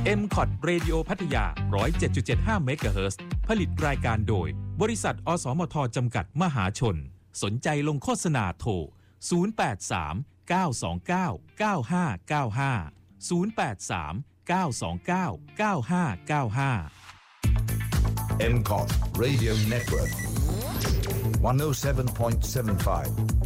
MCOT Radio พัทยา 107.75 เมกะเฮิรตซ์ผลิตรายการโดยบริษัทอสมทจำกัดมหาชนสนใจลงโฆษณาโทร 083 929 9595 083 929 9595 MCOT Radio Network 107.75